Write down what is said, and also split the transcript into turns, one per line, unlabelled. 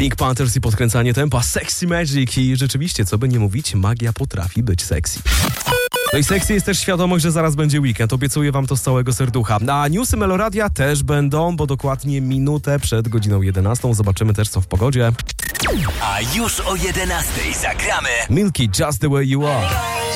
Pink Panthers i podkręcanie tempa, Sexy Magic i rzeczywiście, co by nie mówić, magia potrafi być sexy. No i sexy jest też świadomość, że zaraz będzie weekend. Obiecuję wam to z całego serducha. A newsy Meloradia też będą, bo dokładnie minutę przed godziną 11 zobaczymy też, co w pogodzie.
A już o 11 zagramy
Milky, Just the Way You Are.